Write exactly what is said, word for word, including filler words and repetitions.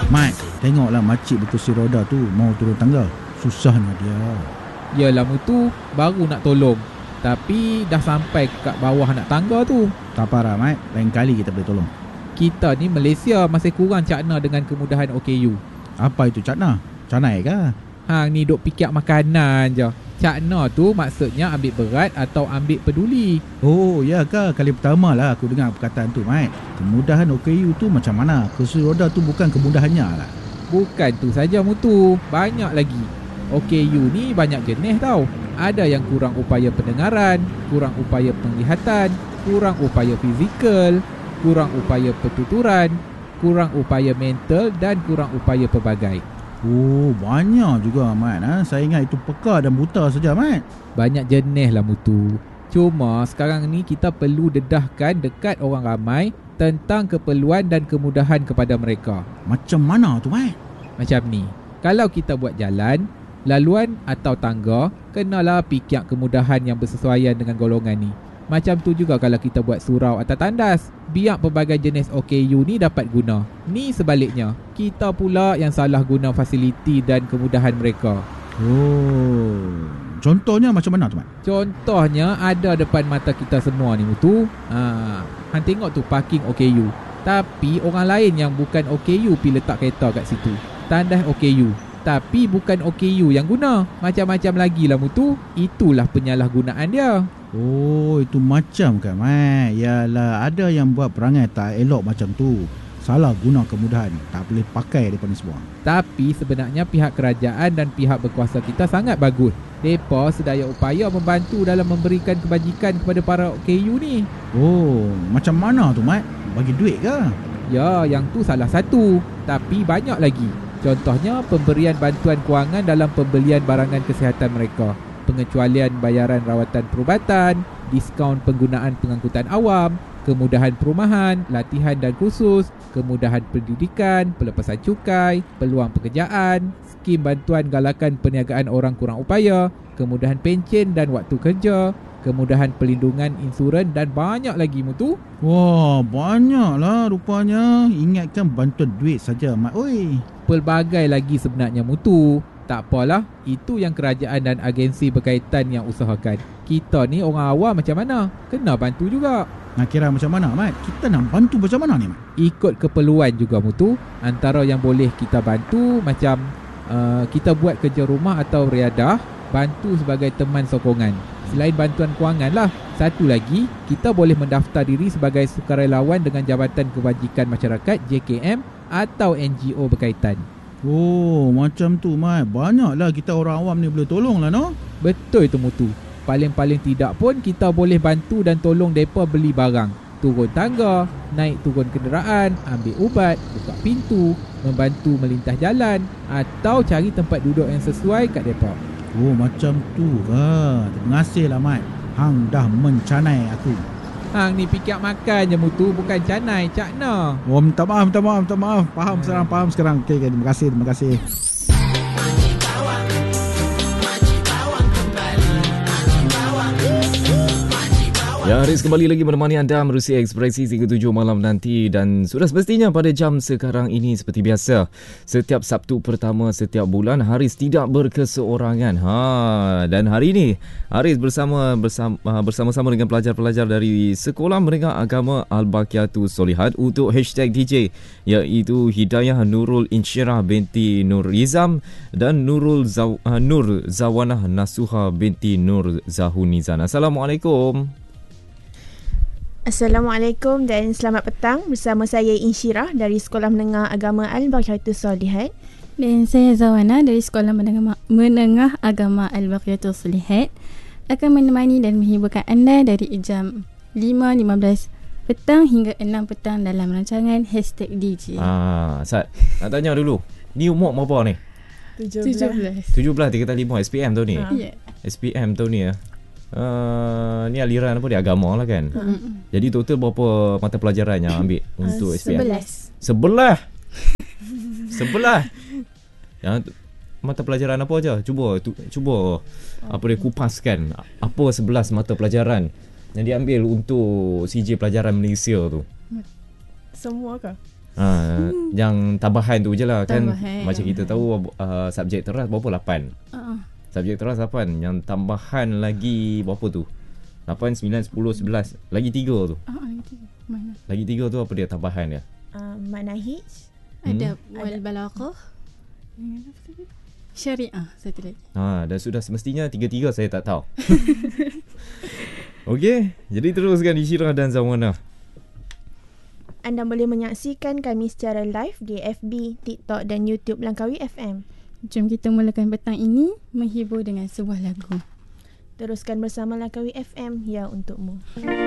Mat, tengoklah makcik berkursi roda tu mau turun tangga. Susahnya dia. Yalah Mutu, baru nak tolong. Tapi dah sampai kat bawah nak tangga tu. Tak parah Mat, lain kali kita boleh tolong. Kita ni Malaysia masih kurang cakna dengan kemudahan O K U. Apa itu cakna? Canai ke? Hang ni duk fikir makanan je. Cakna tu maksudnya ambil berat atau ambil peduli. Oh, ya ke? Kali pertama lah aku dengar perkataan tu, Mat. Kemudahan O K U tu macam mana? Kursi roda tu bukan kemudahannya lah. Bukan tu saja Mutu, banyak lagi. O K U ni banyak jenis tau. Ada yang kurang upaya pendengaran, kurang upaya penglihatan, kurang upaya fizikal, kurang upaya pertuturan, kurang upaya mental dan kurang upaya pelbagai. Oh, banyak juga, Mat. Ha? Saya ingat itu peka dan buta saja, Mat. Banyak jenis lah Mutu. Cuma sekarang ni kita perlu dedahkan dekat orang ramai tentang keperluan dan kemudahan kepada mereka. Macam mana tu, Mat? Macam ni, kalau kita buat jalan, laluan atau tangga, kenalah fikir kemudahan yang bersesuaian dengan golongan ni. Macam tu juga kalau kita buat surau atau tandas, biar pelbagai jenis O K U ni dapat guna. Ni sebaliknya, kita pula yang salah guna fasiliti dan kemudahan mereka. Oh, contohnya macam mana tu, Mat? Contohnya ada depan mata kita semua ni Mutu. Ha, hang tengok tu parking O K U. Tapi orang lain yang bukan O K U pi letak kereta kat situ. Tandas O K U. Tapi bukan O K U yang guna. Macam-macam lagi lah Mutu. Itulah penyalahgunaan dia. Oh, itu macam kan, Mat? Yalah, ada yang buat perangai tak elok macam tu. Salah guna kemudahan. Tak boleh pakai daripada ni semua. Tapi sebenarnya pihak kerajaan dan pihak berkuasa kita sangat bagus. Mereka sedaya upaya membantu dalam memberikan kebajikan kepada para O K U ni. Oh, macam mana tu, Mat? Bagi duit ke? Ya, yang tu salah satu. Tapi banyak lagi. Contohnya pemberian bantuan kewangan dalam pembelian barangan kesihatan mereka, pengecualian bayaran rawatan perubatan, diskaun penggunaan pengangkutan awam, kemudahan perumahan, latihan dan kursus, kemudahan pendidikan, pelepasan cukai, peluang pekerjaan, skim bantuan galakan perniagaan orang kurang upaya, kemudahan pencen dan waktu kerja, kemudahan pelindungan insurans dan banyak lagi Mutu. Wah, banyaklah rupanya. Ingatkan bantuan duit saja, Mat. Oi. Pelbagai lagi sebenarnya Mutu. Tak apalah, itu yang kerajaan dan agensi berkaitan yang usahakan. Kita ni orang awam macam mana? Kena bantu juga. Nak kira macam mana, Mat? Kita nak bantu macam mana ni, Mat? Ikut keperluan juga Mutu. Antara yang boleh kita bantu macam uh, kita buat kerja rumah atau riadah, bantu sebagai teman sokongan. Selain bantuan kewangan lah, satu lagi, kita boleh mendaftar diri sebagai sukarelawan dengan Jabatan Kebajikan Masyarakat J K M atau N G O berkaitan. Oh, macam tu, Mat. Banyaklah kita orang awam ni boleh tolong lah, no? Betul itu Mutu. Paling-paling tidak pun kita boleh bantu dan tolong mereka beli barang, turun tangga, naik turun kenderaan, ambil ubat, buka pintu, membantu melintas jalan atau cari tempat duduk yang sesuai kat mereka. Oh, macam tu ke? Terima kasih lah, Mat. Hang dah mencanai aku. Hang ni fikir makan je Mutu, bukan canai, cakna. Oh, minta maaf, minta maaf, minta maaf. Faham sekarang, faham sekarang. Okey, okay, terima kasih, terima kasih. Ya, Haris kembali lagi menemani anda menerusi Ekspresi tiga puluh tujuh malam nanti dan sudah semestinya pada jam sekarang ini seperti biasa. Setiap Sabtu pertama setiap bulan Haris tidak berkeseorangan. Ha, dan hari ini Haris bersama bersama bersama-sama dengan pelajar-pelajar dari Sekolah Menengah Agama Al-Baqiyatus Solihat untuk hashtag D J, iaitu Hidayah Nurul Insyirah binti Nur Rizam dan Nurul Zaw, Nur Zawanah Nasuha binti Nur Zahunizan. Assalamualaikum. Assalamualaikum dan selamat petang. Bersama saya Insyirah dari Sekolah Menengah Agama Al-Baqiyatus Solihat. Dan saya Zawana dari Sekolah Menengah, Menengah Agama Al-Baqiyatus Solihat akan menemani dan menghiburkan anda dari jam lima lima belas petang hingga enam petang dalam rancangan hashtag D J. Ah, Sat, nak tanya dulu. Ni umur berapa ni? tujuh belas. tujuh belas tiga kali lima S P M tu ni. Ha. Ya. S P M tu ni ya. Uh, ni aliran apa dia, agama lah kan. Mm-hmm. Jadi total berapa mata pelajaran yang ambil untuk S P M? Sebelas. Sebelah. Sebelah. Yang mata pelajaran apa aja? Cuba tu, cuba apa dia kupaskan. Apa sebelas mata pelajaran yang diambil untuk C J Pelajaran Malaysia tu? Semua ke? Ha, yang tambahan tu je lah kan. Tambahan. Macam kita tahu uh, subjek teras berapa? lapan. Uh-uh. Subjek teras lapan. Yang tambahan lagi berapa tu? lapan, sembilan, sepuluh, sebelas. Lagi tiga tu. Uh-uh, lagi tiga. Mana? Lagi tiga tu apa dia tambahan dia? Uh, manahij. Ada Hmm. wal balaghah. Syariah satu lagi. Ha, dan sudah semestinya tiga-tiga saya tak tahu. Okey, jadi teruskan Insyirah dan Zawana. Anda boleh menyaksikan kami secara live di F B, TikTok dan YouTube Langkawi F M. Jom kita mulakan petang ini menghibur dengan sebuah lagu. Teruskan bersama Langkawi F M, ya untukmu.